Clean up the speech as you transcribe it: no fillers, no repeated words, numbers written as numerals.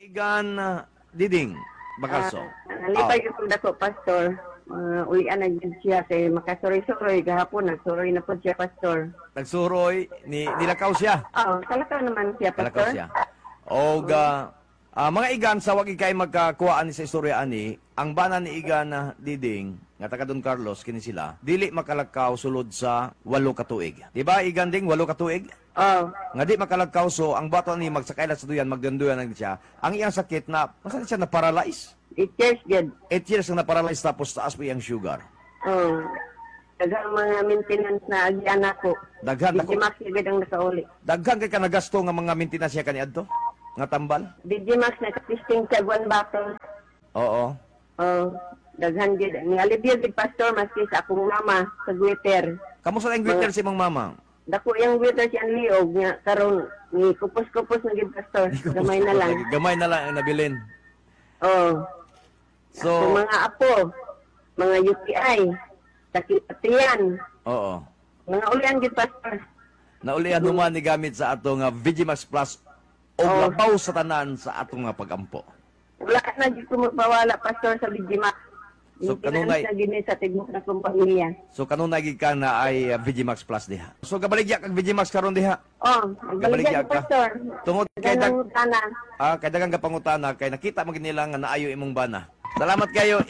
Igan Diding Bakalso. Nalipay ko dako, Pastor. Ulian na dyan siya kay makasuroy-suroy. Gahapon, nagsuroy na po siya, Pastor. Nagsuroy, nilakaw siya. Oo, talakaw naman siya, Nilakaw Pastor. siya. O mga igan, sa wag ikay magkakuhaan ni sa istorya ani, ang bana ni igan na Diding, nga taga Don Carlos, kini sila, dili makalakaw sulod sa 8 ka tuig. Diba, igan ding, 8 ka tuig? Oo. Nga di makalakaw, so ang bato ni magsakailat sa duyan, magdanduyan na siya. Ang iyang sakit na, masan siya na-paralyze? It years, good. 8 years na na-paralyze tapos taas pa iyang sugar. Oo. Dagang mga maintenance na agyan ako. Daghan ako. Digimax agad ang nakauli. Daghan kay ka nagasto nga mga maintenance siya kaniadto? Nga tambal? Digimax na testing sa one bottle. Oo. Oo. Daghan gid. Ni alibyo gid, Pastor, maski sa akong mama sa Twitter. Kamusta ang greeter si mong mama? Dako yung Twitter siya ang liog niya. Karon ni kupos-kupos na gid, Pastor. Gamay na lang. Gamay na lang ang nabilin. Oo. So, Kung mga apo, mga UTI, sakit patiyan, oo. mga ulian gid, Pastor. Naulian naman ni gamit sa ato nga Vigimax Plus o Oo. labaw sa tanan sa atong nga pagampo. Wala na gid ko magpawala, Pastor, sa Bigimax. So, Maintenance kanunay- na gini sa tigmok na kong pamilya. So kanunay gid ka na ay Vigimax Plus diha. So gabaligya kag Vigimax karon diha. Oh, Gabaligya nagbaligyan ka. Pastor. Tungod kay Ganang tana. kay daghang kapangutana kay nakita mo gid nila nga naayo imong bana. Salamat kayo